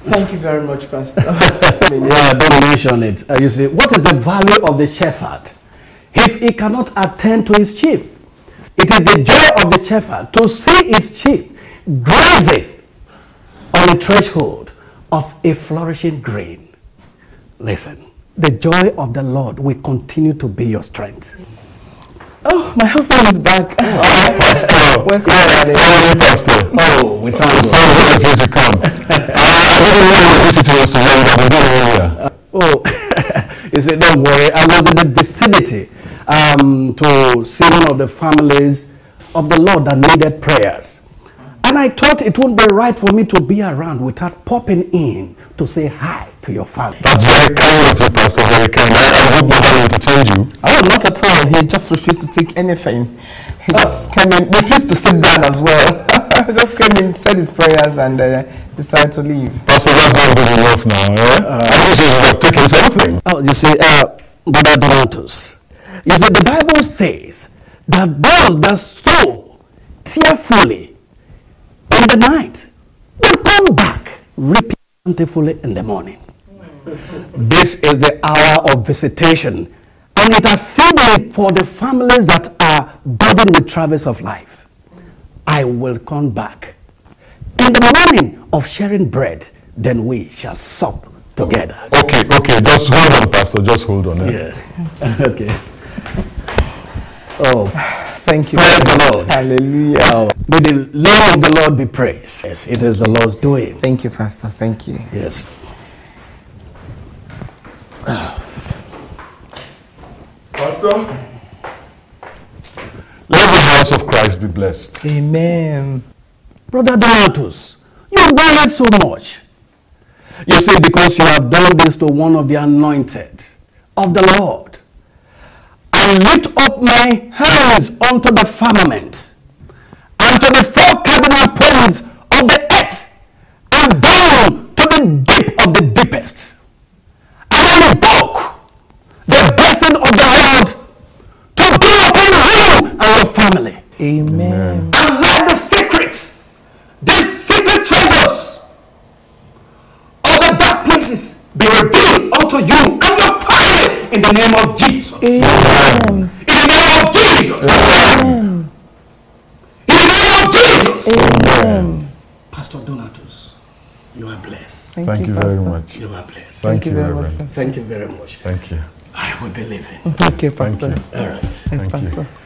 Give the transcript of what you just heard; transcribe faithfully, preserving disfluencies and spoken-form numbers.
Thank you very much, Pastor. Yeah, don't mention it. Uh, you see, what is the value of the shepherd if he cannot attend to his sheep? It is the joy of the shepherd to see his sheep grazing on the threshold of a flourishing green. Listen, the joy of the Lord will continue to be your strength. Oh, my husband is back. Oh, Pastor. Welcome, Daddy. Daddy. Pastor. Oh, we thank So God. happy to come. I didn't know you visited us today, but we didn't earlier. Oh, you see, don't worry. I was in the vicinity um, to see one of the families of the Lord that needed prayers. And I thought it wouldn't be right for me to be around without popping in to say hi to your family. That's very kind of you, Pastor. Very kind. I hope nobody entertained you. Oh, not at all. He just refused to take anything. He just came in, refused to sit down as well. Just came in, said his prayers, and uh, decided to leave. Pastor, that's not good enough now, yeah? Uh, I wish you would have taken something. Oh, you see, uh, Brother Donatus, you see, the Bible says that those that sow tearfully in the night will come back reaping plentifully in the morning. This is the hour of visitation, and it has seemed for the families that are burdened with travails of life. I will come back in the morning of sharing bread, then we shall sup together. Okay, okay, just hold on, Pastor, just hold on. Eh? Yeah. Okay. Oh, Thank you. praise the Lord. Hallelujah. Oh, may the name of the Lord be praised. Yes, it is the Lord's doing. Thank you, Pastor. Thank you. Yes. Pastor? Let the house of Christ be blessed. Amen. Brother Donatus, you worry so much. You see, because you have done this to one of the anointed of the Lord. I lift up my hands unto the firmament and to the four cardinal points of the earth and down to the deep of the deepest. And I invoke the blessing of the Lord to be upon you and your family. Amen. And let the secrets, these secret treasures of the dark places be revealed unto you and your family in the name of Jesus. Amen. In the name of Jesus. Amen. In the name of Jesus. Amen. Pastor Donatus, you are blessed. Thank, Thank you, Pastor. very much. You are blessed. Thank you, very Reverend. much, Pastor. Thank you very much. Thank you. I will be living. Okay, Pastor. Thank you. All right. Thanks, Thank you. Pastor.